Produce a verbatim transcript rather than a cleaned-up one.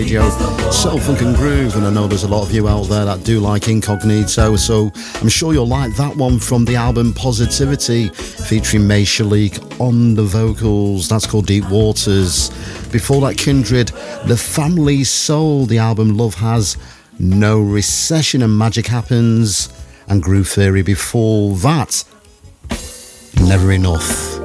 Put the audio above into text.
Radio, Soul, Funk and Groove, and I know there's a lot of you out there that do like Incognito, so I'm sure you'll like that one from the album Positivity, featuring May Shalik on the vocals. That's called Deep Waters. Before that, Kindred, The Family Soul, the album Love Has No Recession and Magic Happens, and Groove Theory before that, Never Enough.